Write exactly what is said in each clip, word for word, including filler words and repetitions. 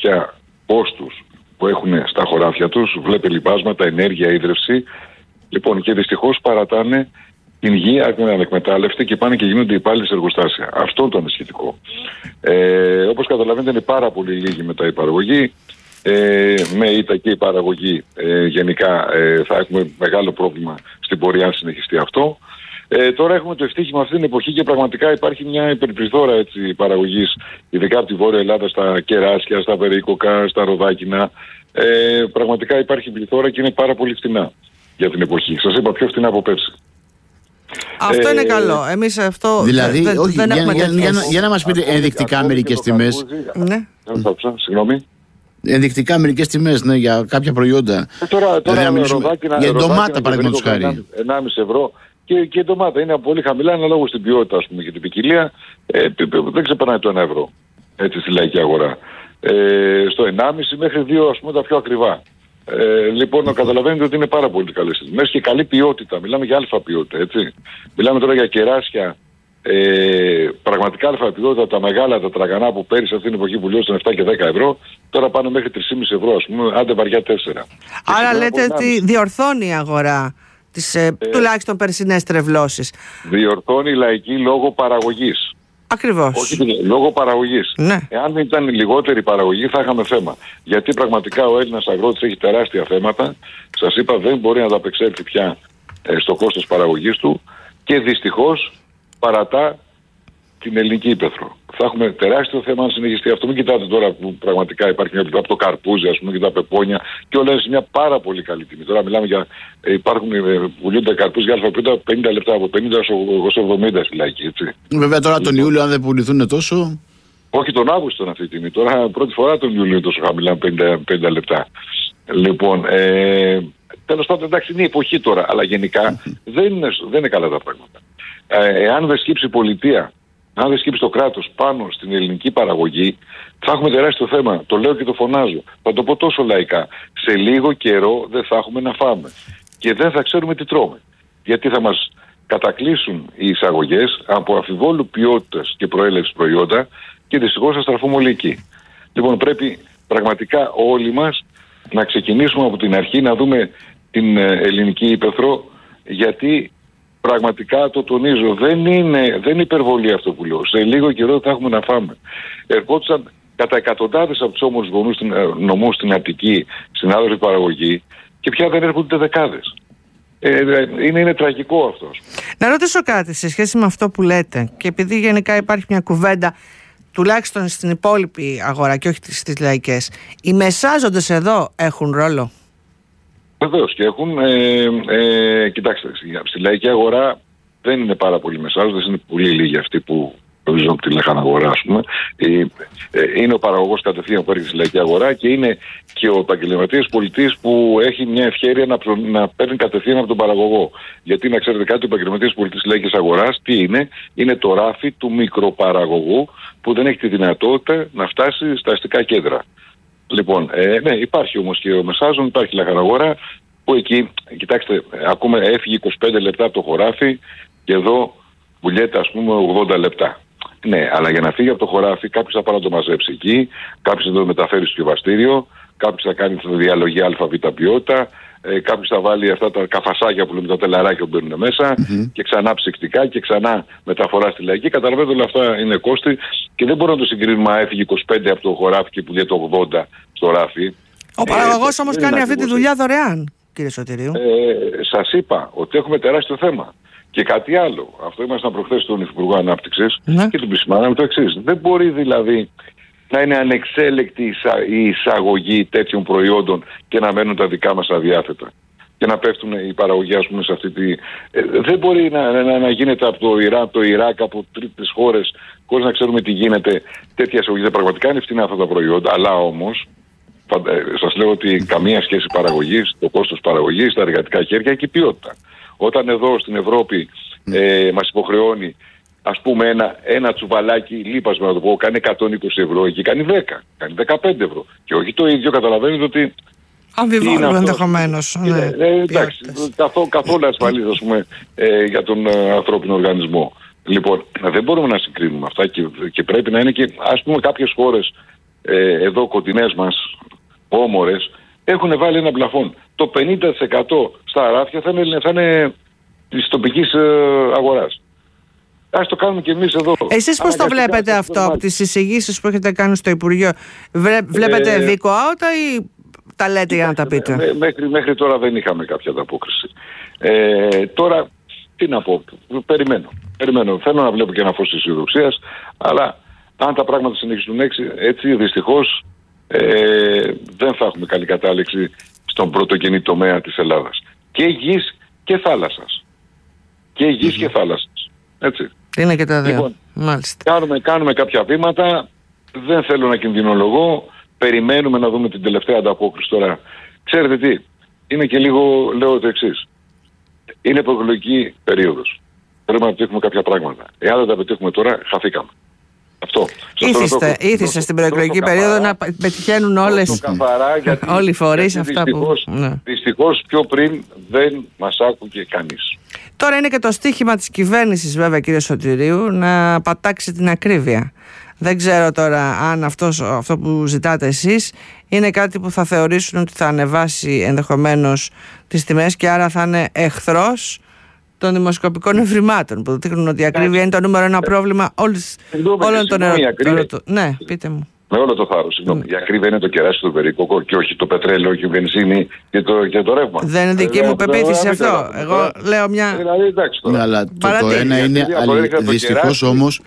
πια κόστους που έχουν στα χωράφια τους, βλέπε λιπάσματα, ενέργεια, ίδρυυση. Λοιπόν, και δυστυχώς παρατάνε την γη ανεκμετάλλευτη και πάνε και γίνονται υπάλληλοι σε εργοστάσια. Αυτό το ανησυχητικό. Ε, όπως καταλαβαίνετε, είναι πάρα πολύ λίγη μετά η παραγωγή. Ε, με ήττα και η παραγωγή ε, γενικά ε, θα έχουμε μεγάλο πρόβλημα στην πορεία αν συνεχιστεί αυτό. Ε, τώρα έχουμε το ευτύχημα αυτή την εποχή και πραγματικά υπάρχει μια υπερπληθώρα έτσι, παραγωγής, ειδικά από τη Βόρεια Ελλάδα, στα κεράσια, στα περίκοκα, στα ροδάκινα. Ε, πραγματικά υπάρχει πληθώρα και είναι πάρα πολύ φθηνά για την εποχή. Σας είπα πιο φθηνά από πέρσι. Αυτό ε, είναι καλό. Εμείς αυτό δηλαδή, δεν, όχι, δεν για, έχουμε για, για, για να μας πείτε ενδεικτικά μερικές τιμές. Ναι. Συγγνώμη. Ενδεικτικά μερικές τιμές, ναι, για κάποια προϊόντα. Ε, τώρα, τώρα δηλαδή, μιλήσουμε, ροδάκινα, για ντομάτα παραδείγματος χάρη. ενάμιση ευρώ και, και η ντομάτα είναι πολύ χαμηλά αναλόγως στην ποιότητα, ας πούμε, και την ποικιλία. Ε, δεν ξεπερνάει το ένα ευρώ έτσι, στη λαϊκή αγορά. Ε, στο ενάμιση μέχρι δύο, ας πούμε, τα πιο ακριβά. Ε, λοιπόν, καταλαβαίνετε ότι είναι πάρα πολύ καλές τιμές και καλή ποιότητα. Μιλάμε για αλφα ποιότητα, έτσι. Μιλάμε τώρα για κεράσια. Ε, πραγματικά αλφα ποιότητα, τα μεγάλα, τα τραγανά που πέρυσι αυτή την εποχή πουλιώσαν επτά και δέκα ευρώ, τώρα πάνε μέχρι τρία κόμμα πέντε ευρώ, ας πούμε, άντε βαριά τέσσερα. Άρα λέτε ότι διορθώνει η αγορά τις ε, ε, τουλάχιστον περσινές τρευλώσεις. Διορθώνει η λαϊκή λόγω παραγωγής. Ακριβώς. Όχι λόγω παραγωγής. Ναι. Εάν ήταν λιγότερη παραγωγή θα είχαμε θέμα. Γιατί πραγματικά ο Έλληνας αγρότης έχει τεράστια θέματα. Σας είπα, δεν μπορεί να ανταπεξέλθει πια ε, στο κόστος παραγωγής του και δυστυχώς παρατά την ελληνική ύπαιθρο. Θα έχουμε τεράστιο θέμα αν συνεχιστεί αυτό. Μην κοιτάτε τώρα που πραγματικά υπάρχει μια πληθώρα από το καρπούζι, ας πούμε, και τα πεπόνια και όλα είναι σε μια πάρα πολύ καλή τιμή. Τώρα μιλάμε για. Ε, υπάρχουν ε, πουλούνται καρπούζια αλφαπίτα πενήντα λεπτά από πενήντα έως εβδομήντα στη λαϊκή, έτσι. Βέβαια τώρα τον Ιούλιο, αν δεν πουληθούν τόσο. Όχι τον Αύγουστο είναι αυτή η τιμή. Τώρα πρώτη φορά τον Ιούλιο είναι τόσο χαμηλά, πενήντα λεπτά. Λοιπόν, ε, τέλος πάντων, εντάξει, είναι η εποχή τώρα, αλλά γενικά δεν είναι, δεν είναι καλά τα πράγματα. Ε, εάν δεν σκύψει η πολιτεία, αν δεν σκύψει το κράτος πάνω στην ελληνική παραγωγή, θα έχουμε τεράστιο θέμα. Το λέω και το φωνάζω. Θα το πω τόσο λαϊκά. Σε λίγο καιρό δεν θα έχουμε να φάμε. Και δεν θα ξέρουμε τι τρώμε. Γιατί θα μας κατακλείσουν οι εισαγωγές από αμφιβόλου ποιότητας και προέλευσης προϊόντα και δυστυχώς θα στραφούμε όλοι εκεί. Λοιπόν, πρέπει πραγματικά όλοι μας να ξεκινήσουμε από την αρχή να δούμε την ελληνική ύπαιθρο, γιατί πραγματικά το τονίζω, δεν είναι, δεν είναι υπερβολή αυτό που λέω. Σε λίγο καιρό θα έχουμε να φάμε. Ερχόντουσαν κατά εκατοντάδες από τους όμορους γονούς νομούς στην Αττική, στην άδωρη παραγωγή και πια δεν έρχονται δεκάδες. Ε, είναι, είναι τραγικό αυτό. Να ρωτήσω κάτι σε σχέση με αυτό που λέτε και επειδή γενικά υπάρχει μια κουβέντα τουλάχιστον στην υπόλοιπη αγορά και όχι στις λαϊκές. Οι μεσάζοντες εδώ έχουν ρόλο? Βεβαίως και έχουν. Ε, ε, κοιτάξτε, στη λαϊκή αγορά δεν είναι πάρα πολλοί μεσάζοντες, είναι πολύ λίγοι αυτοί που νομίζω από τη λέγανε αγορά, ας πούμε. Ε, ε, είναι ο παραγωγός κατευθείαν που έρχεται στη λαϊκή αγορά και είναι και ο επαγγελματίας πολιτής που έχει μια ευκαιρία να, προ, να παίρνει κατευθείαν από τον παραγωγό. Γιατί να ξέρετε κάτι, ο επαγγελματίας πολιτής της λαϊκής αγοράς τι είναι? Είναι το ράφι του μικροπαραγωγού που δεν έχει τη δυνατότητα να φτάσει στα αστικά κέντρα. Λοιπόν, ε, ναι, υπάρχει όμως και ο μεσάζων, υπάρχει η λαχαναγορά που εκεί, κοιτάξτε, ακούμε έφυγε είκοσι πέντε λεπτά από το χωράφι και εδώ πουλιέται ας πούμε ογδόντα λεπτά. Ναι, αλλά για να φύγει από το χωράφι κάποιος θα πάει να το μαζέψει εκεί, κάποιος θα το μεταφέρει στο πιβαστήριο, κάποιος θα κάνει τη διαλογή ΑΒ ποιότητα, ε, κάποιος θα βάλει αυτά τα καφασάκια που λέμε, τα τελαράκια που μπαίνουν μέσα mm-hmm. και ξανά ψυκτικά και ξανά μεταφορά στη λαϊκή. Καταλαβαίνετε όλα αυτά είναι κόστη και δεν μπορούμε να το συγκρίνουμε αν έφυγε είκοσι πέντε από το χωράφι και πουλιέται ογδόντα στο ράφι. Ο παραγωγός ε, όμως κάνει αυτή τη δουλειά δωρεάν, κύριε Σωτηρίου. Ε, σας είπα ότι έχουμε τεράστιο θέμα. Και κάτι άλλο. Αυτό ήμασταν προχθές στον Υφυπουργό Ανάπτυξης ναι. και του επισημάναμε το εξής. Δεν μπορεί δηλαδή να είναι ανεξέλεκτη η εισαγωγή τέτοιων προϊόντων και να μένουν τα δικά μας αδιάθετα. Και να πέφτουν οι παραγωγοί, ας πούμε, σε αυτή τη. Ε, δεν μπορεί να, να, να γίνεται από το Ιράν, το Ιράκ, από τρίτες χώρες, χωρίς να ξέρουμε τι γίνεται, τέτοια εισαγωγή. Πραγματικά είναι φτηνά αυτά τα προϊόντα, αλλά όμως. Σας λέω ότι καμία σχέση παραγωγής, το κόστος παραγωγής, τα εργατικά χέρια και η ποιότητα. Όταν εδώ στην Ευρώπη ε, μας υποχρεώνει ας πούμε ένα, ένα τσουβαλάκι λίπασμα να το πω, κάνει εκατόν είκοσι ευρώ, εκεί κάνει δέκα, κάνει δεκαπέντε ευρώ. Και όχι το ίδιο, καταλαβαίνετε ότι αμφιβάλλω ενδεχομένως. Ναι, ε, εντάξει, καθόλου, καθόλου ασφαλής ας πούμε ε, για τον ε, ανθρώπινο οργανισμό. Λοιπόν, δεν μπορούμε να συγκρίνουμε αυτά και, και πρέπει να είναι και ας πούμε κάποιες χώρες ε, εδώ κοντινές μας όμορες έχουν βάλει ένα πλαφόν. Το πενήντα τοις εκατό στα αράφια θα είναι, θα είναι της τοπικής ε, αγοράς. Ας το κάνουμε και εμείς εδώ. Εσείς πώς το βλέπετε αυτό από τις εισηγήσεις που έχετε κάνει στο Υπουργείο? Βλέ, βλέπετε ε, δίκο άωτα ή τα λέτε για να τα πείτε? Μέ, μέχρι, μέχρι τώρα δεν είχαμε κάποια ανταπόκριση. Ε, τώρα, τι να πω, περιμένω. περιμένω. Θέλω να βλέπω και ένα φως της αισιοδοξίας, αλλά αν τα πράγματα συνεχίσουν έτσι, δυστυχώς ε, δεν θα έχουμε καλή κατάληξη στον πρωτογενή τομέα της Ελλάδας. Και γης και θάλασσας. Και γης mm-hmm. και θάλασσας. Έτσι. Είναι και τα δύο. Λοιπόν, Μάλιστα. Κάνουμε, κάνουμε κάποια βήματα. Δεν θέλω να κινδυνολογώ. Περιμένουμε να δούμε την τελευταία ανταπόκριση τώρα. Ξέρετε τι, είναι και λίγο, λέω το εξής. Είναι προεκλογική περίοδος. Πρέπει να πετύχουμε κάποια πράγματα. Εάν δεν τα πετύχουμε τώρα, χαθήκαμε. Αυτό. Ήθιστε, ήθιστε στην προεκλογική περίοδο να πετυχαίνουν όλες, όλοι οι φορείς αυτά δυστυχώς, που... Ναι. Δυστυχώς πιο πριν δεν μας άκουγε κανείς. Τώρα είναι και το στίχημα της κυβέρνησης βέβαια, κύριε Σωτηρίου, να πατάξει την ακρίβεια. Δεν ξέρω τώρα αν αυτός, αυτό που ζητάτε εσείς είναι κάτι που θα θεωρήσουν ότι θα ανεβάσει ενδεχομένως τις τιμές και άρα θα είναι εχθρός των δημοσκοπικών ευρημάτων που δείχνουν ότι η ακρίβεια είναι το νούμερο ένα πρόβλημα όλης, όλων των ερωτών. Ναι, πείτε μου. Με όλο το θάρρος, συγγνώμη. Mm. Η ακρίβεια είναι το κεράσι του περίκοκο και όχι το πετρέλαιο και η βενζίνη και το, και το ρεύμα. Δεν είναι δική μου πεποίθηση αυτό. Εγώ λέω μια. Δηλαδή, εντάξει τώρα. Ναι, αλλά το, το ένα είναι. Δυστυχώς όμως.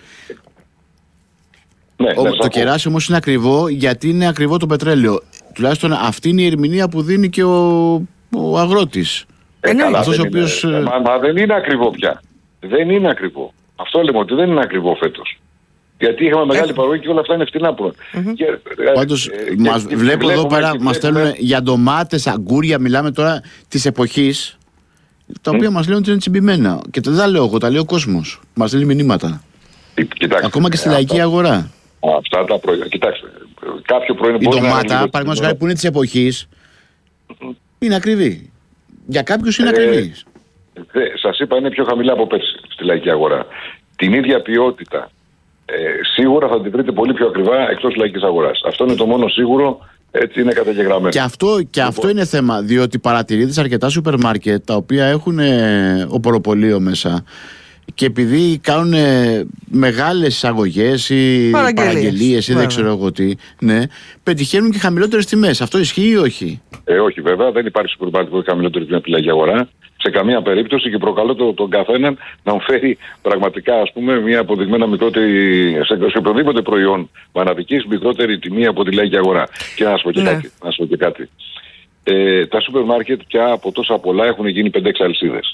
Ναι, ο, το κεράσι όμως είναι ακριβό γιατί είναι ακριβό το πετρέλαιο. Τουλάχιστον αυτή είναι η ερμηνεία που δίνει και ο, ο αγρότης. Ε, καλά, αυτός ο οποίος... είναι, μα, μα δεν είναι ακριβό πια. Δεν είναι ακριβό. Αυτό λέμε ότι δεν είναι ακριβό φέτος. Γιατί είχαμε μεγάλη παραγωγή και όλα αυτά είναι φτηνά. Mm-hmm. Και, Πάντως, ε, μας, και, βλέπω και εδώ πέρα, μας στέλνουν για ντομάτες, αγκούρια, μιλάμε τώρα της εποχής, τα οποία mm. μας λένε ότι είναι τσιμπημένα. Και δεν τα λέω εγώ, τα λέει ο κόσμος. Μας στέλνει μηνύματα. Ε, κοιτάξτε, ακόμα και στη ε, λαϊκή αυτά, αγορά. Αυτά τα προϊόντα. Κοιτάξτε, κάποιο προϊόν η ντομάτα, παραδείγματος χάρη που είναι της εποχής, mm-hmm. είναι ακριβή. Για κάποιους είναι ε, ακριβή. Ε, σας είπα, είναι πιο χαμηλά από πέρσι στη λαϊκή αγορά. Την ίδια ποιότητα. Ε, σίγουρα θα την βρείτε πολύ πιο ακριβά εκτός λαϊκής αγοράς. Αυτό είναι το μόνο σίγουρο, έτσι είναι καταγεγραμμένο. Και αυτό, και λοιπόν. αυτό είναι θέμα, διότι παρατηρείται σε αρκετά σούπερ μάρκετ τα οποία έχουν ε, οποροπολείο μέσα και επειδή κάνουν ε, μεγάλες εισαγωγές ή παραγγελίες ή δεν ξέρω εγώ τι, ναι, πετυχαίνουν και χαμηλότερες τιμές. Αυτό ισχύει ή όχι? Ε, όχι βέβαια, δεν υπάρχει σούπερ μάρκετ που έχει χαμηλότερη τιμή από τη λαϊκή αγορά. Σε καμία περίπτωση και προκαλώ τον, τον καθέναν να μου φέρει πραγματικά ας πούμε μια αποδειγμένα μικρότερη, σε, σε οποιοδήποτε προϊόν μαναδικής μικρότερη τιμή από τη λαϊκή αγορά. Και να σας πω και ναι. κάτι. Να σας πω και κάτι. Ε, τα σούπερ μάρκετ πια από τόσα πολλά έχουν γίνει πέντε έξι αλυσίδες.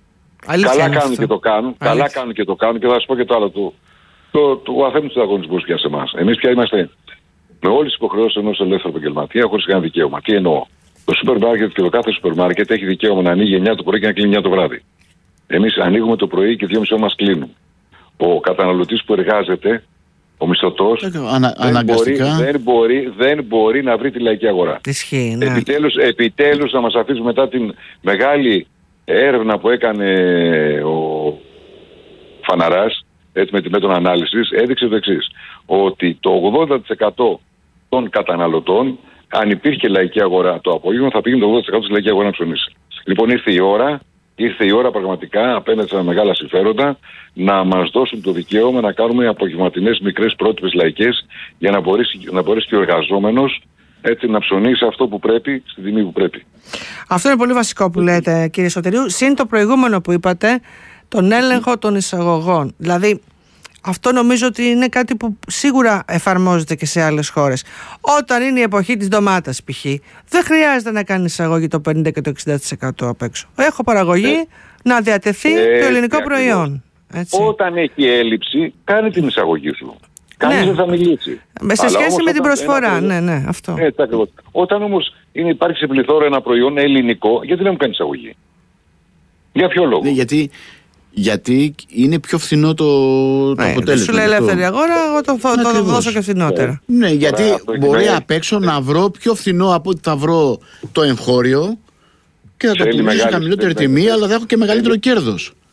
Καλά κάνουν και το κάνουν. Αλήθεια. Καλά κάνουν και το κάνουν και θα σας πω και το άλλο του. Το, το, ο αθέμητος ανταγωνισμός πια σε εμάς. Εμείς πια είμαστε με όλες τις υποχρεώσεις ενός ελεύθερου επαγγελματία χωρίς κανένα δικαίωμα. Τι εννοώ? Το σούπερ μάρκετ και το κάθε σούπερ μάρκετ έχει δικαίωμα να ανοίγει εννιά το πρωί και να κλείνει εννιά το βράδυ. Εμείς ανοίγουμε το πρωί και δύο και μισή μας κλείνουν. Ο καταναλωτής που εργάζεται, ο μισθωτός, Ανα, δεν, μπορεί, δεν, μπορεί, δεν μπορεί να βρει τη λαϊκή αγορά. Ισχύει, ναι. Επιτέλους, επιτέλους να μας αφήσουμε μετά την μεγάλη έρευνα που έκανε ο Φαναράς, έτσι με τη μέτρων ανάλυσης, έδειξε το εξής. Ότι το ογδόντα τοις εκατό των καταναλωτών, αν υπήρχε λαϊκή αγορά το απόγευμα, θα πήγαινε το ογδόντα τοις εκατό στη λαϊκή αγορά να ψωνίσει. Λοιπόν, ήρθε η ώρα, ήρθε η ώρα πραγματικά απέναντι σε μεγάλα συμφέροντα να μας δώσουν το δικαίωμα να κάνουμε απογευματινές μικρές πρότυπες λαϊκές για να μπορέσει, να μπορέσει και ο εργαζόμενος έτσι να ψωνίσει αυτό που πρέπει στην τιμή που πρέπει. Αυτό είναι πολύ βασικό που λέτε, κύριε Σωτηρίου. Συν το προηγούμενο που είπατε, τον έλεγχο των εισαγωγών. Δηλαδή, αυτό νομίζω ότι είναι κάτι που σίγουρα εφαρμόζεται και σε άλλες χώρες. Όταν είναι η εποχή της ντομάτας π.χ., δεν χρειάζεται να κάνει εισαγωγή το πενήντα και το εξήντα τοις εκατό απ' έξω. Έχω παραγωγή ε, να διατεθεί ε, το ελληνικό ε, προϊόν. Έτσι. Όταν έχει έλλειψη, κάνει την εισαγωγή σου. Κανείς δεν θα μιλήσει. Σε σχέση με την προσφορά, προϊόν, ναι, ναι, αυτό. Ε, όταν όμως είναι, υπάρχει σε πληθώρα ένα προϊόν ελληνικό, γιατί δεν μου κάνει εισαγωγή? Για ποιο λόγο? Ναι, γιατί... Γιατί είναι πιο φθηνό το, το ναι, αποτέλεσμα. Σου λέει ελεύθερη αγορά, εγώ το, το, το, το δώσω και φθηνότερα. Ναι, ναι γιατί Άρα, μπορεί ναι. απ' έξω να βρω πιο φθηνό από ότι θα βρω το εγχώριο και θα το πουλήσω σε χαμηλότερη τιμή, αλλά θα έχω και μεγαλύτερο κέρδος.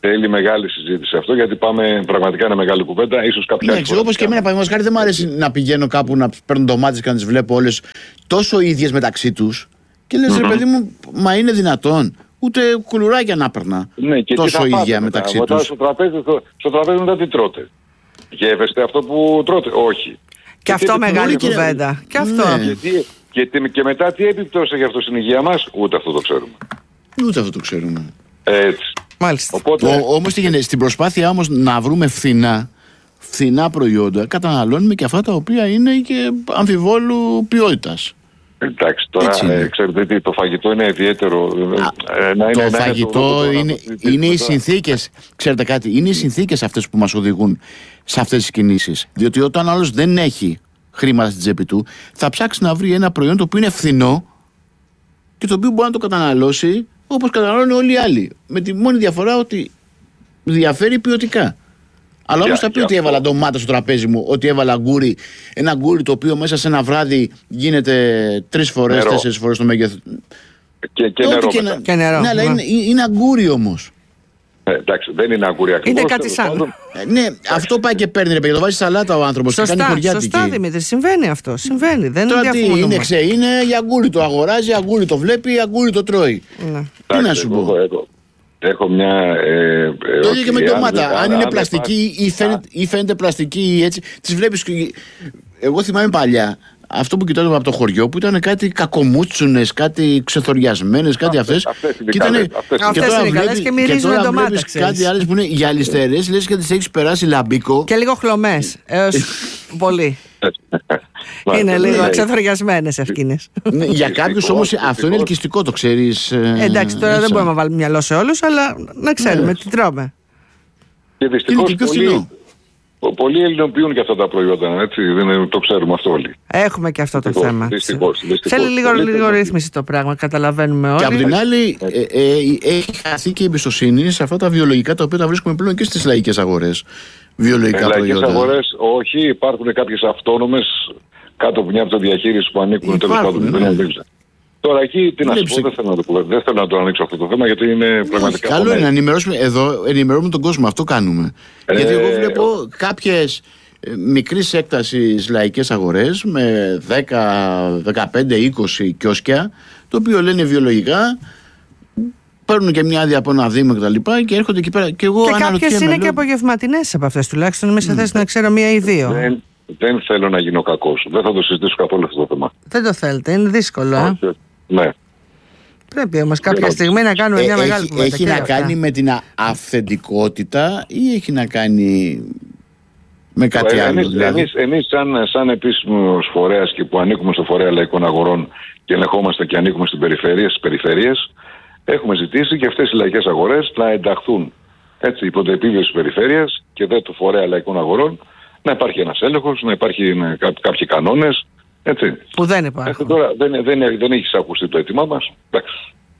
Θέλει μεγάλη συζήτηση αυτό, γιατί πάμε πραγματικά ένα μεγάλη κουβέντα. Ίσως κάποια ναι, ξέρω, όπως και εμένα, παραδείγματος χάρη, δεν μου αρέσει να πηγαίνω κάπου να παίρνω ντομάτες και να τις βλέπω όλες τόσο ίδιες μεταξύ τους. Και λες, mm-hmm. ρε παιδί μου, μα είναι δυνατόν? Ούτε κουλουράκια να παίρνα. Ναι, και τόσο ίδια μεταξύ τους. Στο τραπέζι, στο, στο τραπέζι μετά τι τρώτε? Γεύεστε αυτό που τρώτε? Όχι. Και, και αυτό και μεγάλη κουβέντα. Και, και αυτό. Ναι. Και, και, και, και μετά τι επιπτώσεις έχει αυτό στην υγεία μας? Ούτε αυτό το ξέρουμε. Ούτε αυτό το ξέρουμε. Έτσι. Μάλιστα. Οπότε... Ο, όμως στην προσπάθεια όμως να βρούμε φθηνά, φθηνά προϊόντα, καταναλώνουμε και αυτά τα οποία είναι και αμφιβόλου ποιότητας. Εντάξει, τώρα ε, ξέρετε τι, το φαγητό είναι ιδιαίτερο. Α, ε, να είναι, το να φαγητό είναι, είναι, είναι, είναι οι συνθήκες, ξέρετε κάτι, είναι οι συνθήκες αυτές που μας οδηγούν σε αυτές τις κινήσεις. Διότι όταν άλλος δεν έχει χρήματα στην τσέπη του, θα ψάξει να βρει ένα προϊόν το οποίο είναι φθηνό και το οποίο μπορεί να το καταναλώσει όπως καταναλώνουν όλοι οι άλλοι. Με τη μόνη διαφορά ότι διαφέρει ποιοτικά. Αλλά όμως θα πει ότι έβαλα ντομάτα στο τραπέζι μου, ότι έβαλα γκούρι, ένα γκούρι το οποίο μέσα σε ένα βράδυ γίνεται τρεις φορές, νερό. τέσσερις φορές το μέγεθος. Και, και νερό. Και, να, και νερό. Ναι, αλλά είναι, είναι αγκούρι όμως. Ε, εντάξει, δεν είναι αγκούρι ακριβώς. Είναι κάτι σαν. Ε, ναι, εντάξει. Αυτό πάει και παίρνει, ρε παιδί, το βάζει σαλάτα ο άνθρωπος. Σωστά, και κάνει χωριάτικη. Σωστά, Δημήτρη, συμβαίνει αυτό. Συμβαίνει. Δεν Τώρα τι είναι, ξέ, είναι για αγκούρι το αγοράζει, αγκούρι το βλέπει, αγκούρι το τρώει. Ναι. Τι να σου πω. Έχω μια. Ε, ε, το ίδιο και με ντομάτα. Αν, αν είναι πλαστική ή φαίνεται, ή φαίνεται πλαστική ή έτσι, τις βλέπεις. Εγώ θυμάμαι παλιά αυτό που κοιτάζαμε από το χωριό που ήταν κάτι κακομούτσουνες, κάτι ξεθοριασμένες, κάτι αυτές. Αυτές είναι καλές. Αυτές είναι καλές και μυρίζουν ντομάτα. Κάτι άλλες που είναι γυαλιστερές, λες και τις έχεις περάσει λαμπίκο. Και λίγο χλωμές. Έως πολύ. Είναι λίγο ξεθοριασμένες ευκίνες. Για κάποιους όμως αυτό είναι ελκυστικό, το ξέρεις. Εντάξει, τώρα δεν μπορούμε να βάλουμε μυαλό σε όλους, αλλά να ξέρουμε τι τρώμε. Και δυστυχώς πολλοί, πολλοί ελληνοποιούν και αυτά τα προϊόντα, έτσι, δεν το ξέρουμε αυτό όλοι. Έχουμε και αυτό το δυστυχώς, θέμα. Δυστυχώς, δυστυχώς. Θέλει λίγο, λίγο ρύθμιση το πράγμα, καταλαβαίνουμε όλοι. Και απ' την άλλη, ε, ε, έχει χαθεί και η εμπιστοσύνη σε αυτά τα βιολογικά τα οποία τα βρίσκουμε πλέον και στις λαϊκές αγορές. Βιολογικά προϊόντα. Στις λαϊκές αγορές, όχι, υπάρχουν κάποιες αυτόνομες κάτω από μια αυτοδιαχείριση που ανήκουν τέλος πάντων. Ναι. Τώρα εκεί τι να σου πω, δεν θέλω να, το, δεν θέλω να το ανοίξω αυτό το θέμα γιατί είναι πραγματικά. Καλό είναι να ενημερώσουμε εδώ, ενημερώνουμε τον κόσμο, αυτό κάνουμε. Ε, γιατί εγώ βλέπω κάποιες μικρής έκτασης λαϊκές αγορές με δέκα, δεκαπέντε, είκοσι κιόσκια, το οποίο λένε βιολογικά. Παίρνουν και μια άδεια από ένα δήμο και τα λοιπά και έρχονται εκεί πέρα. Και, εγώ και κάποιες είναι λέω... και απογευματινές από αυτές, τουλάχιστον είμαι σε θέση mm. να ξέρω μία ή δύο. Δεν, δεν θέλω να γίνω κακός. Δεν θα το συζητήσω καθόλου αυτό το θέμα. Δεν το θέλετε, είναι δύσκολο. Ε? Ναι. Πρέπει όμως κάποια στιγμή να κάνουμε ε, μια έχει, μεγάλη κουβέντα. Έχει να κάνει αυτά. Με την αυθεντικότητα ή έχει να κάνει με κάτι ε, άλλο? Εμείς, δηλαδή. εμείς, εμείς σαν, σαν επίσημος φορέας και που ανήκουμε στο φορέα λαϊκών αγορών και ελεγχόμαστε και ανήκουμε στην περιφέρεια, στις περιφέρειες, έχουμε ζητήσει και αυτές οι λαϊκές αγορές να ενταχθούν έτσι, υπό το επίβλεψη της περιφέρειας και δε του φορέα λαϊκών αγορών, να υπάρχει ένας έλεγχος, να υπάρχει ναι, κά, κάποιοι κανόνες. Έτσι. Που δεν υπάρχουν. Τώρα δεν, δεν, δεν έχει ακουστεί το αίτημά μας. Εντάξει.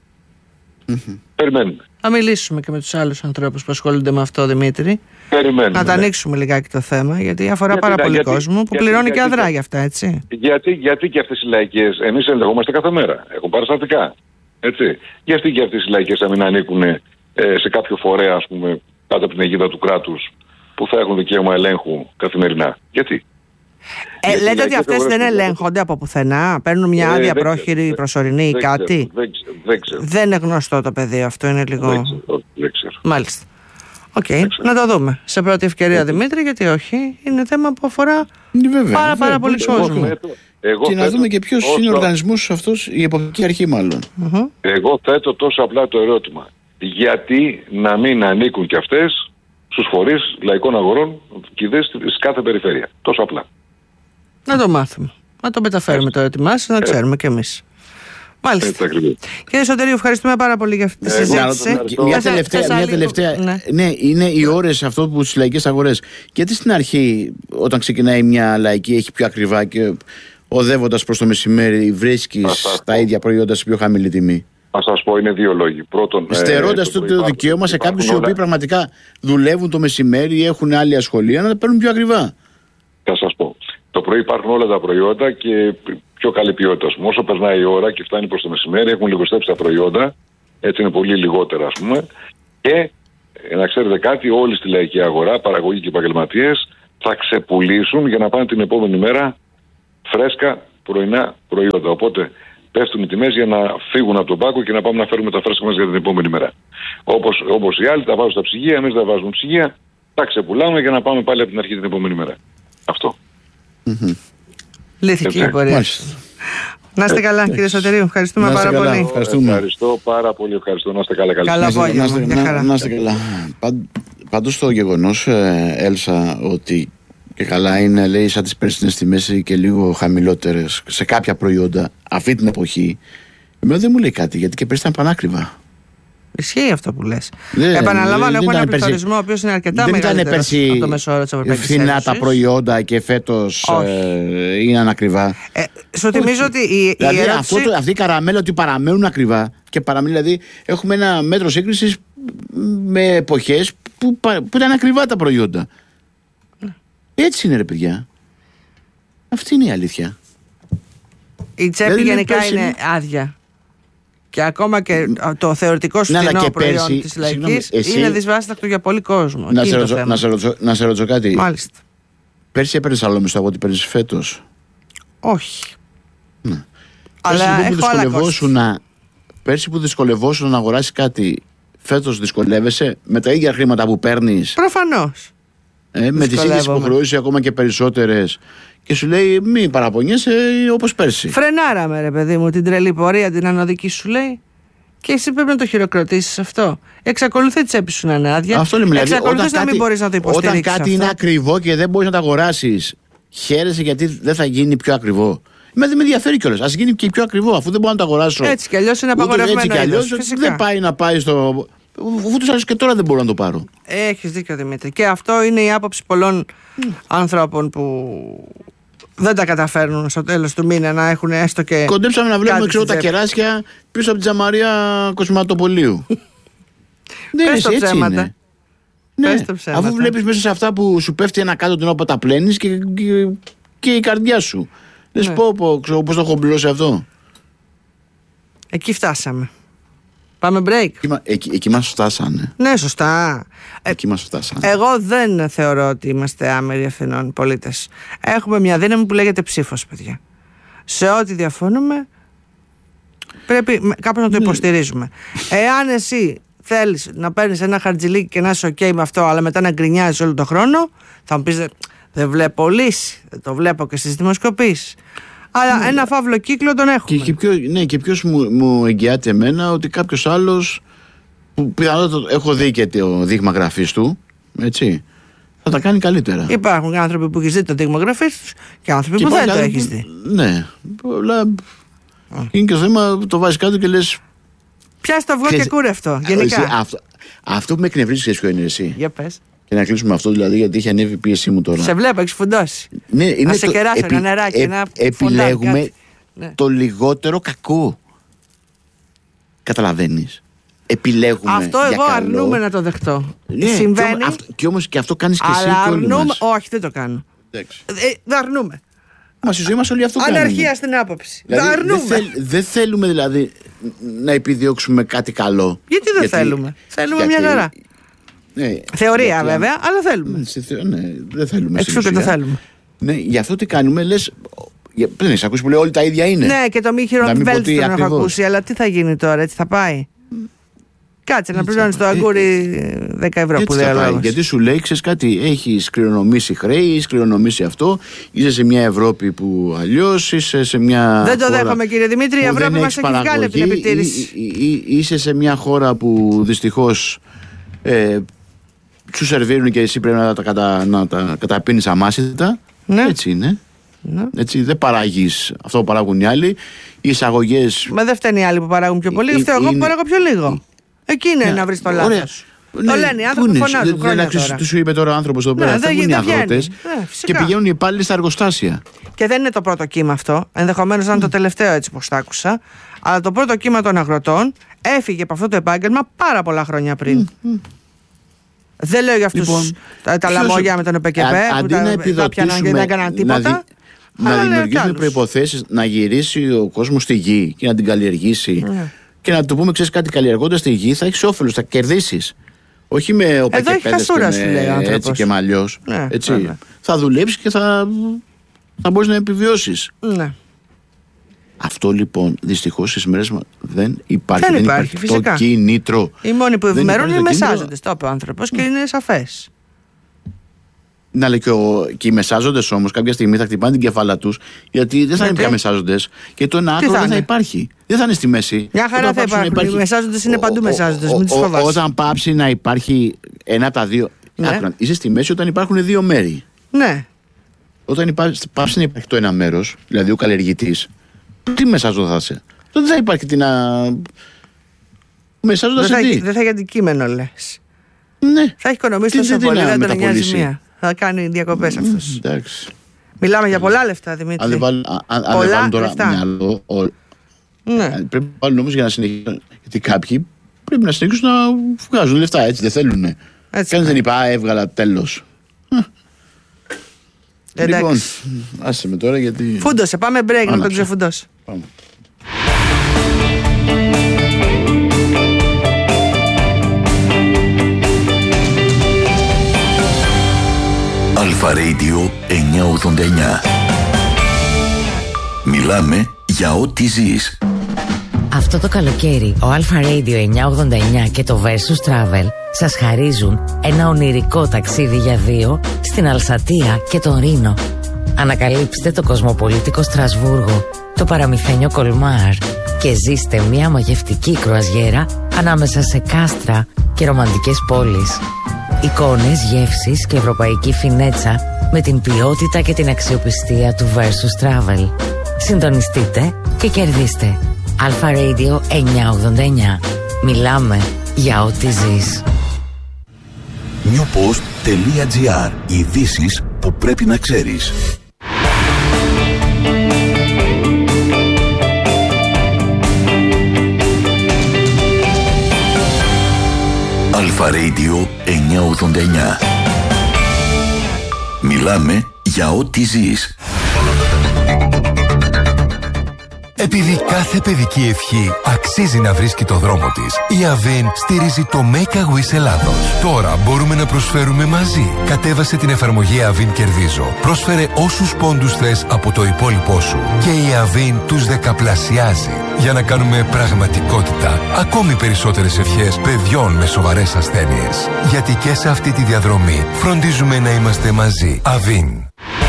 Mm-hmm. Περιμένουμε. Θα μιλήσουμε και με τους άλλους ανθρώπους που ασχολούνται με αυτό, Δημήτρη. Περιμένουμε. Να τα ανοίξουμε λιγάκι το θέμα, γιατί αφορά γιατί, πάρα πολύ γιατί, κόσμο που γιατί, πληρώνει γιατί, και αδρά για αυτά, έτσι. Γιατί, γιατί και αυτές οι λαϊκές, εμείς ελεγχόμαστε κάθε μέρα. Έχουν παραστατικά. Έτσι. Γιατί και αυτές οι λαϊκές θα μην ανήκουν ε, σε κάποιο φορέα, ας πούμε, κάτω από την αιγίδα του κράτους, που θα έχουν δικαίωμα ελέγχου καθημερινά. Γιατί. Ε, λέτε ότι αυτές αγορές δεν ελέγχονται από πουθενά, παίρνουν μια άδεια ε, πρόχειρη, ξέρω, προσωρινή ή κάτι. Δεν, δεν, ξέρω. Δεν είναι γνωστό το πεδίο αυτό, είναι λίγο. Δεν ξέρω. Δεν ξέρω. Μάλιστα. Οκ, okay. να το δούμε σε πρώτη ευκαιρία, Δημήτρη, γιατί όχι. Είναι θέμα που αφορά βέβαια, πάρα, πάρα πολύ κόσμο. Και να δούμε και ποιος όσο... είναι ο οργανισμός αυτός, η εποπτική αρχή μάλλον. Uh-huh. Εγώ θέτω τόσο απλά το ερώτημα. Γιατί να μην ανήκουν και αυτές στους φορείς λαϊκών αγορών και σε κάθε περιφέρεια. Τόσο απλά. Να το μάθουμε. Να το μεταφέρουμε το ερώτημά σας, να ξέρουμε κι εμείς. Μάλιστα. Κύριε Σωτηρίου, ευχαριστούμε πάρα πολύ για αυτή τη συζήτηση. Μια τελευταία, μια τελευταία ναι. ναι, είναι οι ώρες αυτό που στις λαϊκές αγορές. Γιατί στην αρχή, όταν ξεκινάει μια λαϊκή, έχει πιο ακριβά και οδεύοντας προς το μεσημέρι, βρίσκεις τα ίδια προϊόντα σε πιο χαμηλή τιμή? Να σας πω, είναι δύο λόγοι. Πρώτον, στερώντας το, το δικαίωμα σε κάποιους οι οποίοι πραγματικά δουλεύουν το μεσημέρι ή έχουν άλλη ασχολία να τα παίρνουν πιο ακριβά. Θα σας πω. Το πρωί υπάρχουν όλα τα προϊόντα και πιο καλή ποιότητα. Όσο περνάει η ώρα και φτάνει προς το μεσημέρι, έχουν λιγοστέψει τα προϊόντα. Έτσι είναι πολύ λιγότερα, ας πούμε. Και ε, να ξέρετε κάτι, όλοι στη λαϊκή αγορά, παραγωγοί και επαγγελματίες, θα ξεπουλήσουν για να πάνε την επόμενη μέρα φρέσκα πρωινά προϊόντα. Οπότε πέφτουν οι τιμές για να φύγουν από τον πάκο και να πάμε να φέρουμε τα φρέσκα μας για την επόμενη μέρα. Όπως, όπως οι άλλοι τα βάζουν στα ψυγεία, εμείς τα βάζουμε ψυγεία, τα ξεπουλάμε για να πάμε πάλι από την αρχή την επόμενη μέρα. Αυτό. Mm-hmm. Λύθηκε η απορία. Να είστε καλά, κύριε Σωτηρίου. Ευχαριστούμε πάρα καλά. πολύ. Ευχαριστούμε. Ευχαριστώ πάρα πολύ. Ευχαριστώ. Να είστε καλά. Καλά απόγευμα. Να είστε καλά. Πάντως το γεγονός, Έλσα, ότι και καλά είναι, λέει, σαν τις περσινές τιμές και λίγο χαμηλότερες σε κάποια προϊόντα αυτή την εποχή, εμένα δεν μου λέει κάτι, γιατί και πέρσι ήταν πανάκριβα. Ισχύει αυτό που λες. Επαναλαμβάνω, έχω ένα πληθωρισμό ο οποίος είναι αρκετά μεγαλύτερος από το μέσο όρο της Ευρωπαϊκής Ένωσης. Φθηνά τα προϊόντα και φέτος ε, είναι ανακριβά. Ε, σου θυμίζω ότι η, δηλαδή, η ερώτηση... αυτό, αυτή η καραμέλα ότι παραμένουν ακριβά και παραμένουν, δηλαδή έχουμε ένα μέτρο σύγκρισης με εποχές που, που ήταν ακριβά τα προϊόντα. Έτσι είναι, ρε παιδιά. Αυτή είναι η αλήθεια. Η τσέπη δηλαδή, γενικά είναι, είναι άδεια. Και ακόμα και το θεωρητικό σου φθηνό ναι, προϊόν πέρσι, της λαϊκής εσύ... είναι δυσβάστακτο για πολύ κόσμο. Να σε, ρωτζω, να, σε ρωτζω, να σε ρωτήσω κάτι. Μάλιστα. Πέρσι έπαιρνες άλλο μισθό από ό,τι παίρνεις φέτος? Όχι. Ναι. Αλλά πέρσι, έχω άλλα να, πέρσι που δυσκολευόσουν να αγοράσεις κάτι, φέτος δυσκολεύεσαι με τα ίδια χρήματα που παίρνεις? Προφανώς. Ε, με τις ίδιες υποχρεώσεις ακόμα και περισσότερες. Και σου λέει μη παραπονιέσαι όπως πέρσι. Φρενάραμε, ρε παιδί μου, την τρελή πορεία, την ανωδική, σου λέει. Και εσύ πρέπει να το χειροκροτήσεις αυτό. Εξακολουθεί η τσέπη σου να είναι άδεια. Αυτό λέμε, δηλαδή, εξακολουθείς να κάτι, μην μπορείς να το υποστηρίξεις. Όταν κάτι αυτό. είναι ακριβό και δεν μπορείς να το αγοράσεις, χαίρεσαι γιατί δεν θα γίνει πιο ακριβό. Με δεν με ενδιαφέρει κιόλας. Ας γίνει και πιο ακριβό, αφού δεν μπορώ να το αγοράσω. Έτσι κι αλλιώς είναι απαγορευμένο. Έτσι κι αλλιώς δεν πάει να πάει στο. Ούτως άλλως και τώρα δεν μπορώ να το πάρω. Έχεις δίκιο, Δημήτρη. Και αυτό είναι η άποψη πολλών mm. άνθρωπων που δεν τα καταφέρνουν στο τέλος του μήνα να έχουν έστω και. Κοντέψαμε να βλέπουμε ξέρω, τα κεράσια πίσω από την Τζαμαρία Κοσματοπολίου. Δεν είναι έτσι. Είναι. Ναι, αφού βλέπεις μέσα σε αυτά που σου πέφτει ένα κάτω την ώρα που τα πλένεις και, και, και η καρδιά σου. Λες ναι. πω, πω ξέρω, πώς το έχω μπλώσει αυτό. Εκεί φτάσαμε. Πάμε break. Εκεί, εκεί, εκεί μας φτάσανε. Ναι, σωστά. Εκεί μας φτάσανε. Εγώ δεν θεωρώ ότι είμαστε άμεροι ευθυνών πολίτες. Έχουμε μια δύναμη που λέγεται ψήφος, παιδιά. Σε ό,τι διαφωνούμε, πρέπει κάπως να το υποστηρίζουμε. Εάν εσύ θέλεις να παίρνεις ένα χαρτζιλίκι και να είσαι ok με αυτό, αλλά μετά να γκρινιάζεις όλο τον χρόνο, θα μου πεις δεν βλέπω λύση. Δεν το βλέπω και στις δημοσκοπήσεις. Αλλά ναι, ένα φαύλο κύκλο τον έχουμε. Και, και, ποιο, ναι, και ποιος μου, μου εγγυάται εμένα ότι κάποιος άλλος που πιθανότατα έχω δει και το δείγμα γραφής του, έτσι, θα τα κάνει καλύτερα. Υπάρχουν άνθρωποι που έχεις δει το δείγμα γραφής τους και άνθρωποι και που δεν το έχεις δει. Ναι, αλλά είναι και το θέμα το βάζεις κάτω και λες πιάσ' το αυγό και κούρευτο, γενικά. Εσύ, αυτό, αυτό που με εκνευρίζει ξέρεις ποιο είναι εσύ. Για πες. Και να κλείσουμε αυτό δηλαδή, γιατί έχει ανέβει η πίεσή μου τώρα. Σε βλέπω, έχεις φουντώσει. Ναι, είναι να σε κεράσω επί, ένα νεράκι, ε, ένα επιλέγουμε ναι. το λιγότερο κακό. Καταλαβαίνεις. Επιλέγουμε. Αυτό για εγώ καλό. αρνούμαι να το δεχτώ. Ναι, συμβαίνει. Και, αυτό, και όμως και αυτό κάνεις και αλλά εσύ και όλοι αρνούμε, μας. όχι, δεν το κάνω. Ε, δεν αρνούμε. Μα στη ζωή μας όλοι αυτό κάνουμε. Αναρχία στην άποψη. Δηλαδή, δεν αρνούμε. Δεν θέλ, δε θέλουμε δηλαδή να επιδιώξουμε κάτι καλό. Γιατί δεν γιατί, θέλουμε. Θέλουμε γιατί, μια χαρά. Ναι, θεωρία γιατί, βέβαια, αλλά θέλουμε. Ναι, ναι δεν θέλουμε. Εξού και το θέλουμε. Ναι, γι' αυτό τι κάνουμε, λες. Δεν έχεις ακούσει που λέει όλοι τα ίδια είναι. Ναι, και το μη χειροβέλτιστο τον έχω ακούσει, αλλά τι θα γίνει τώρα, έτσι θα πάει. Κάτσε να πληρώνεις το αγκούρι δέκα ευρώ που δεν λέω. Γιατί σου λέει, ξέρεις κάτι, έχεις κληρονομήσει χρέη, έχεις κληρονομήσει αυτό, είσαι σε μια Ευρώπη που αλλιώς, είσαι σε μια. Δεν το δέχομαι, κύριε Δημήτρη, η Ευρώπη μας έχει βγάλει από την επιτήρηση. Είσαι σε μια χώρα που δυστυχώς ε, σου σερβίρουν και εσύ πρέπει να τα, κατα, να τα καταπίνεις αμάσιτα. Ναι. Έτσι είναι. Ναι. Έτσι, δεν παράγεις αυτό που παράγουν οι άλλοι. Οι εισαγωγές. Μα δεν φταίνει οι άλλοι που παράγουν πιο πολύ, φταίω εγώ που παράγω πιο λίγο. Εκεί είναι ναι, να βρεις το λάθος. Ναι, το λένε οι άνθρωποι που φωνάζουν. Δεν τι σου είπε τώρα ο άνθρωπος εδώ πέρα. Θα βγουν οι αγρότες και πηγαίνουν οι υπάλληλοι στα εργοστάσια. Και δεν είναι το πρώτο κύμα αυτό. Ενδεχομένως να είναι το τελευταίο έτσι πως τα άκουσα. Αλλά το πρώτο κύμα των αγροτών έφυγε από αυτό το επάγγελμα πάρα πολλά χρόνια πριν. Δεν λέω για αυτούς λοιπόν, τα, τα λαμόγια με τον ΕΠΕΚΕΠΕ που τα, τα πιανάν και δεν έκαναν τίποτα. Να, δι, να δημιουργήσουμε προϋποθέσεις να γυρίσει ο κόσμος στη γη και να την καλλιεργήσει. Yeah. Και να του πούμε, ξέρεις κάτι, καλλιεργώντας τη γη θα έχεις όφελος, θα κερδίσεις. Όχι με οπακεπέδες και με έτσι και μαλλιός. Ναι, έτσι. βέβαια. Θα δουλέψεις και θα, θα μπορείς να επιβιώσεις. Ναι. Αυτό λοιπόν δυστυχώς στις μέρες μας δεν υπάρχει. Δεν, δεν υπάρχει, υπάρχει φυσικά. το κίνητρο. Οι μόνοι που ευημερούν είναι οι κίνητρο... μεσάζοντες. Το είπε ο άνθρωπος και είναι σαφές. Να λέει και, ο, και οι μεσάζοντες όμως κάποια στιγμή θα χτυπάνε την κεφάλα τους, γιατί δεν θα γιατί? είναι πια μεσάζοντες και το ένα άκρο δεν θα υπάρχει. Δεν θα είναι στη μέση. Μια χαρά θα υπάρχουν. Υπάρχει... Οι μεσάζοντες είναι παντού μεσάζοντες. Μην τους φοβάσαι. Όταν πάψει να υπάρχει ένα από τα δύο. Ναι. Άκρα, είσαι στη μέση όταν υπάρχουν δύο μέρη. Ναι. Όταν υπάρχει, πάψει να υπάρχει το ένα μέρος, δηλαδή ο καλλιεργητής, τι μεσάζοντα θα είσαι. Τότε δεν θα υπάρχει την. Μεσάζοντα σε τι. Δεν θα έχει αντικείμενο, λες. Ναι. Θα έχει οικονομήσει τόσο πολύ, δεν τον νοιάζει μία. Θα κάνει διακοπές αυτός. Εντάξει. Μιλάμε για πολλά λεφτά, Δημήτρη. Αν δεν βάλουν, αν, αν δεν βάλουν τώρα μυαλό. Ο, ναι. Πρέπει να βάλουν όμως για να συνεχίσουν. Γιατί κάποιοι πρέπει να συνεχίσουν να βγάζουν λεφτά, έτσι δεν θέλουν. Κανείς δεν είπε, α, έβγαλα τέλος. Λοιπόν, άσε με τώρα γιατί. Φούντωσε, πάμε break να τον ξεφουντώσει. Πάμε. Αλφα Radio εννιακόσια ογδόντα εννιά. Μιλάμε για ό,τι ζεις. Αυτό το καλοκαίρι ο Αλφα Radio εννιακόσια ογδόντα εννιά και το Versus Travel σας χαρίζουν ένα ονειρικό ταξίδι για δύο στην Αλσατία και τον Ρήνο. Ανακαλύψτε το κοσμοπολίτικο Στρασβούργο, το παραμυθένιο Κολμάρ και ζήστε μια μαγευτική κρουαζιέρα ανάμεσα σε κάστρα και ρομαντικές πόλεις. Εικόνες, γεύσεις και ευρωπαϊκή φινέτσα με την ποιότητα και την αξιοπιστία του Versus Travel. Συντονιστείτε και κερδίστε. Αλφα Radio εννιακόσια ογδόντα εννιά. Μιλάμε για ό,τι ζεις. newpost.gr. Ειδήσεις που πρέπει να ξέρεις. Αλφα Radio εννιακόσια ογδόντα εννιά. Μιλάμε για ό,τι ζεις. Επειδή κάθε παιδική ευχή αξίζει να βρίσκει το δρόμο της, η Avin στηρίζει το Make a Wish Ελλάδος. Τώρα μπορούμε να προσφέρουμε μαζί. Κατέβασε την εφαρμογή Avin Κερδίζω. Πρόσφερε όσους πόντους θες από το υπόλοιπό σου. Και η Avin τους δεκαπλασιάζει. Για να κάνουμε πραγματικότητα ακόμη περισσότερες ευχές παιδιών με σοβαρές ασθένειες. Γιατί και σε αυτή τη διαδρομή φροντίζουμε να είμαστε μαζί. Avin.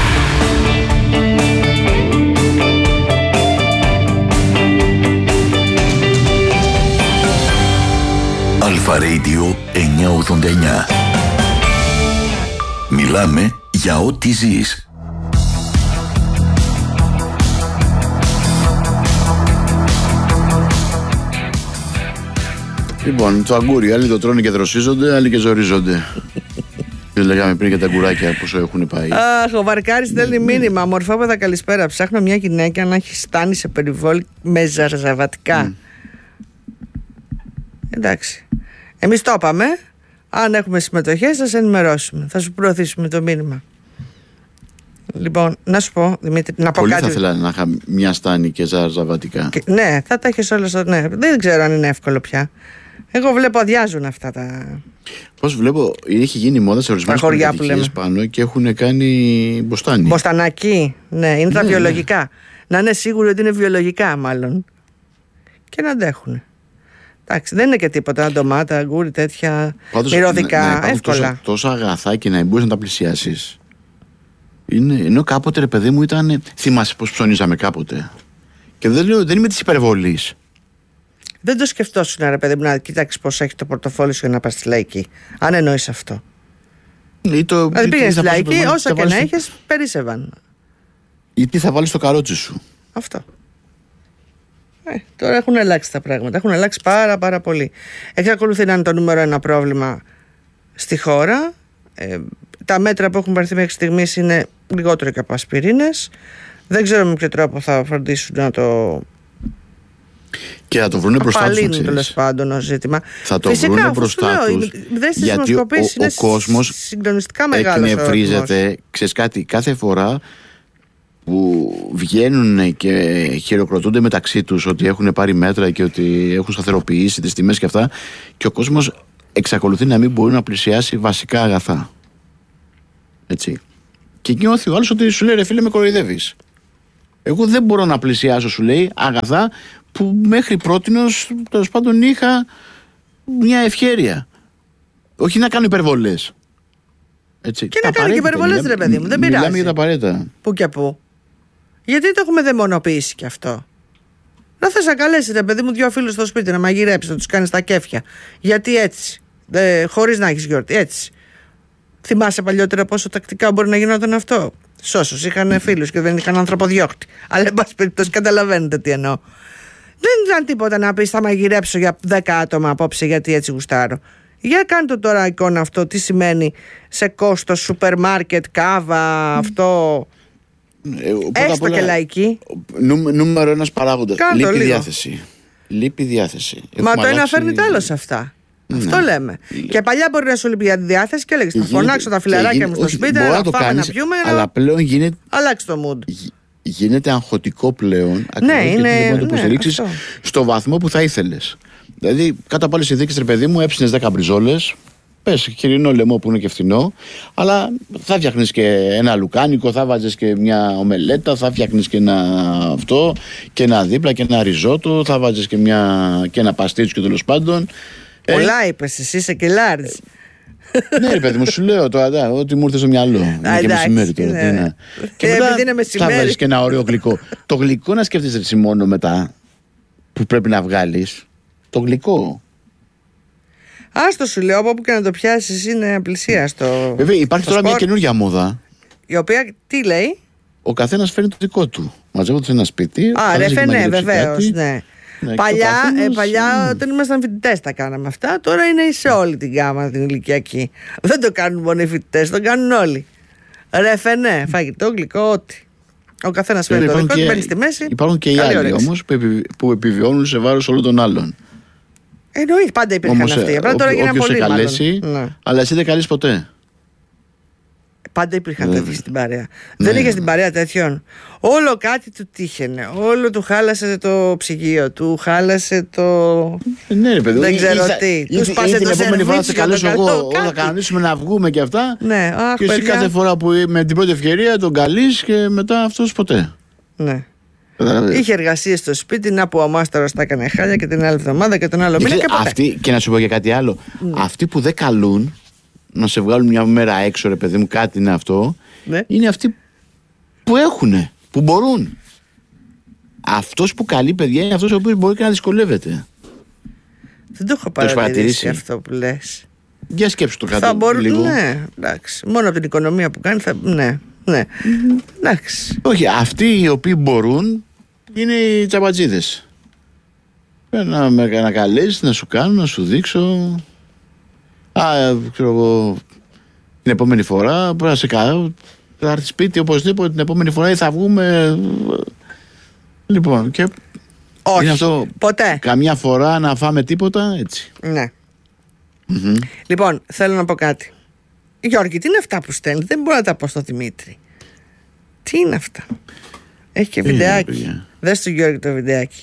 Αλφα Radio εννιακόσια ογδόντα εννιά. Μιλάμε για ό,τι ζεις. Λοιπόν, το αγκούρι, άλλοι το τρώνε και δροσίζονται, άλλοι και ζορίζονται. Δεν λέγαμε πριν για τα αγκουράκια πόσο έχουν πάει. Αχ, ο Βαρκάρης στέλνει μήνυμα. Μορφόπεδα, καλησπέρα. Ψάχνω μια γυναίκα να έχει στάνει σε περιβόλι με ζαρζαβατικά. Mm. Εντάξει. Εμείς το είπαμε. Αν έχουμε συμμετοχές θα σε ενημερώσουμε. Θα σου προωθήσουμε το μήνυμα. Λοιπόν, να σου πω, Δημήτρη, να πω πολύ κάτι. Θα ήθελα να είχα μια στάνη και ζαρζαβατικά. Και, ναι, θα τα έχεις όλα στο. Ναι, δεν ξέρω αν είναι εύκολο πια. Εγώ βλέπω αδειάζουν αυτά τα. Πώς βλέπω, έχει γίνει μόδα σε ορισμένες πολιτικές πάνω και έχουν κάνει μποστάνι. Μποστανάκι, ναι, είναι ναι, τα βιολογικά. Ναι. Να είναι σίγουροι ότι είναι βιολογικά, μάλλον. Και να αντέχουν. Εντάξει, δεν είναι και τίποτα. Ντομάτα, αγκούρι, τέτοια. Πάντως, μυρωδικά, ναι, εύκολα. Τόσα, τόσα αγαθά και να μπορείς να τα πλησιάσεις. Είναι, ενώ κάποτε, ρε παιδί μου, ήταν. Θυμάσαι πώς ψωνίζαμε κάποτε. Και δεν, λέω, δεν είμαι της υπερβολής. Δεν το σκεφτόσουν, ρε παιδί μου, να κοιτάξεις πώς έχει το πορτοφόλι σου για να πας στη λαϊκή. Αν εννοείς αυτό. Ή το, δηλαδή πήγαινε στη λαϊκή, όσα και να στο... έχεις, περίσσευαν. Ή τι θα βάλεις στο καρότσι σου. Αυτό. Ε, τώρα έχουν αλλάξει τα πράγματα. Έχουν αλλάξει πάρα πάρα πολύ. Εξακολουθεί να είναι το νούμερο ένα πρόβλημα στη χώρα. Ε, τα μέτρα που έχουν πάρθει μέχρι στιγμής είναι λιγότερο και από ασπιρίνες. Δεν ξέρω με ποιο τρόπο θα φροντίσουν να το. Και θα το βρούνε μπροστά τους. Τέλος πάντων το ζήτημα. Θα το Φυσικά, βρούνε μπροστά τους. Γιατί ο, ο, ο κόσμος εκνευρίζεται. Ξέρεις κάτι, κάθε φορά που βγαίνουν και χειροκροτούνται μεταξύ τους ότι έχουν πάρει μέτρα και ότι έχουν σταθεροποιήσει τις τιμές και αυτά, και ο κόσμος εξακολουθεί να μην μπορεί να πλησιάσει βασικά αγαθά. Έτσι. Και νιώθει ο άλλος ότι σου λέει, ρε φίλε, με κοροϊδεύεις. Εγώ δεν μπορώ να πλησιάσω, σου λέει, αγαθά που μέχρι πρότινος, τέλος πάντων, είχα μια ευχέρεια. Όχι να κάνω υπερβολές. Έτσι. Και να κάνει και υπερβολές, ρε παιδί μου, δεν πειράζει. Μιλάμε για τα απαραίτητα. Πού και πού. Γιατί το έχουμε δαιμονοποιήσει κι αυτό. Να θες να καλέσει, ρε παιδί μου, δύο φίλους στο σπίτι να μαγειρέψει, να τους κάνεις τα κέφια. Γιατί έτσι, ε, χωρίς να έχεις γιορτή, έτσι. Θυμάσαι παλιότερα πόσο τακτικά μπορεί να γινόταν αυτό. Σ' όσους είχαν φίλους και δεν είχαν ανθρωποδιώκτη. Αλλά εν πάση περιπτώσει καταλαβαίνετε τι εννοώ. Δεν ήταν τίποτα να πεις θα μαγειρέψω για δέκα άτομα απόψε γιατί έτσι γουστάρω. Για κάντε τώρα εικόνα αυτό, τι σημαίνει σε κόστος, σούπερ μάρκετ, κάβα, αυτό. Ε, Έστω όλα, και λαϊκή. Νου, νούμερο ένας παράγοντας. Κάντο, λείπει λίγο. διάθεση. Λείπει διάθεση. Μα το ένα φέρνει το άλλο σε αυτά. Ναι. Αυτό λέμε. Λε... Και παλιά μπορεί να σου λείπει για τη διάθεση και έλεγες θα φωνάξω τα φιλαράκια γίνεται, μου στο όχι, σπίτι, να φάμε κάνεις, να πιούμε. Αλλά να... πλέον γίνεται. Αλλάξει το mood. Γίνεται αγχωτικό πλέον. Ναι, είναι. Δεν μπορεί να το υποστηρίξεις ναι, στο βαθμό που θα ήθελες. Δηλαδή, κάτω από άλλες συνθήκες, ρε παιδί μου, έψινες δέκα μπριζόλες. Πες χοιρινό λαιμό που είναι και φθηνό, αλλά θα φτιάχνεις και ένα λουκάνικο, θα βάζεις και μια ομελέτα, θα φτιάχνεις και ένα αυτό, και ένα δίπλα και ένα ριζότο, θα βάζεις και, μια, και ένα παστίτσιο τέλος πάντων. Πολλά ε, είπες, εσύ είσαι και λάρης. Ναι, ρε παιδί μου, σου λέω τώρα ό,τι μου ήρθε στο μυαλό. Είναι και μεσημέρι τώρα. Ναι. Ναι. Και μετά είναι θα βάζεις και ένα ωραίο γλυκό. Το γλυκό να σκέφτεσαι εσύ μόνο μετά που πρέπει να βγάλεις. Το γλυκό. Άστο σου λέω, από όπου και να το πιάσεις είναι απλησίαστο. Βέβαια, υπάρχει το τώρα σπορ, μια καινούργια μόδα. Η οποία τι λέει? Ο καθένας φέρνει το δικό του. Μαζεύονται σε ένα σπίτι. Α, ρε φαινέ, βεβαίως. Ναι. Ναι, παλιά, καθένας, ε, παλιά όταν ήμασταν φοιτητές τα κάναμε αυτά. Τώρα είναι σε όλη την γάμα την ηλικιακή. Δεν το κάνουν μόνο οι φοιτητές, το κάνουν όλοι. Ρε φαινέ, φαγητό, γλυκό, ό,τι. Ο καθένας φέρνει το δικό του, μπαίνει στη μέση. Υπάρχουν και οι άλλοι όμως που, επιβι... που επιβιώνουν σε βάρος όλων των άλλων. Εννοείται, πάντα υπήρχαν όμως, αυτοί. Απλά τώρα γίνανε πολύ καλέσει, ναι. Αλλά εσύ δεν καλείς ποτέ. Πάντα υπήρχαν τέτοιοι στην παρέα. Ναι. Δεν είχε στην παρέα τέτοιον. Όλο κάτι του τύχαινε. Όλο του χάλασε το ψυγείο. Του χάλασε το. Ναι, ρε παιδί. Δεν ξέρω ή, τι. Του σπάσε το επόμενη φορά θα καλέσω εγώ. Θα κανονίσουμε να βγούμε και αυτά. Ναι, αχ, και εσύ κάθε φορά που με την πρώτη ευκαιρία τον καλείς και μετά αυτός ποτέ. Ναι. Είχε εργασίες στο σπίτι, να που ο μάσταρος τα έκανε χάλια και την άλλη εβδομάδα και τον άλλο μήνα και ποτέ. Αυτοί, και να σου πω για κάτι άλλο. Mm. Αυτοί που δεν καλούν να σε βγάλουν μια μέρα έξω, ρε παιδί μου, κάτι είναι αυτό. Ναι. Είναι αυτοί που έχουνε, που μπορούν. Αυτός που καλεί, παιδιά, είναι αυτός ο οποίος μπορεί και να δυσκολεύεται. Δεν το έχω παρατηρήσει αυτό που λες. Για σκέψου το κάτι μπορούν, λίγο. Ναι, εντάξει. Μόνο από την οικονομία που κάνει θα. Ναι. Ναι. Mm-hmm. Εντάξει. Όχι, αυτοί οι οποίοι μπορούν είναι οι τσαμπατζίδες. Να με να καλέσεις, να σου κάνω, να σου δείξω. Α, ξέρω εγώ, την επόμενη φορά πρέπει να σε κάνω. Θα έρθει σπίτι οπωσδήποτε την επόμενη φορά ή θα βγούμε. Λοιπόν, και. Όχι, είναι αυτό, ποτέ. Καμιά φορά να φάμε τίποτα, έτσι. Ναι. Mm-hmm. Λοιπόν, θέλω να πω κάτι. Γιώργη, τι είναι αυτά που στέλνει? Δεν μπορώ να τα πω στο Δημήτρη. Τι είναι αυτά? Έχει και βιντεάκι. Δες του Γιώργη το βιντεάκι.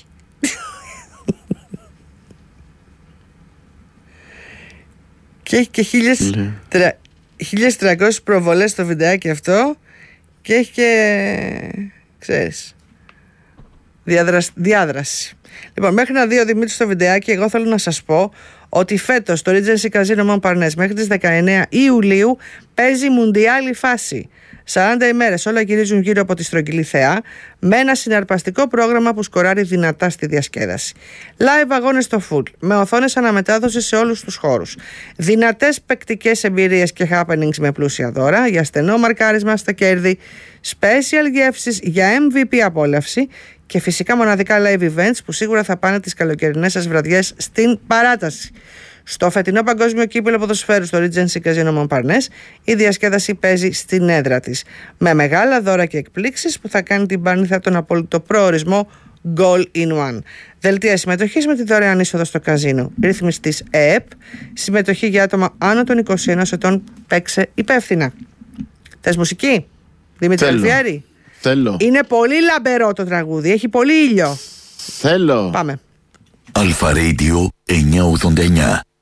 Και έχει και χίλιες τριακόσιες προβολές στο βιντεάκι αυτό. Και έχει και, ξέρεις, διάδραση, διάδραση. Λοιπόν, μέχρι να δει ο Δημήτρης στο βιντεάκι, εγώ θέλω να σας πω ότι φέτος το Regency Casino Montparnasse μέχρι τις δεκαεννέα Ιουλίου παίζει μουντιάλη φάση. σαράντα ημέρες όλα γυρίζουν γύρω από τη στρογγυλή θεά, με ένα συναρπαστικό πρόγραμμα που σκοράρει δυνατά στη διασκέδαση. Live αγώνες στο full, με οθόνες αναμετάδοσης σε όλους τους χώρους. Δυνατές παικτικές εμπειρίες και happenings με πλούσια δώρα, για στενό μαρκάρισμα στα κέρδη, special γεύσεις για εμ βι πι απόλαυση και φυσικά μοναδικά live events που σίγουρα θα πάνε τις καλοκαιρινές σας βραδιές στην παράταση. Στο φετινό παγκόσμιο κύπελλο ποδοσφαίρου στο Regency Casino Montparnasse, η διασκέδαση παίζει στην έδρα της, με μεγάλα δώρα και εκπλήξεις που θα κάνει την Πάρνηθα τον απόλυτο προορισμό Goal in One. Δελτία συμμετοχής με τη δωρεάν είσοδο στο καζίνο. Ρύθμιση της ΕΕΠ. Συμμετοχή για άτομα άνω των είκοσι ενός ετών. Παίξε υπεύθυνα. Θες μουσική, Δημήτρη Αλφιέρη? Θέλω. Είναι πολύ λαμπερό το τραγούδι. Έχει πολύ ήλιο. Θέλω. Πάμε. Αλφα Radio εννιακόσια ογδόντα εννιά.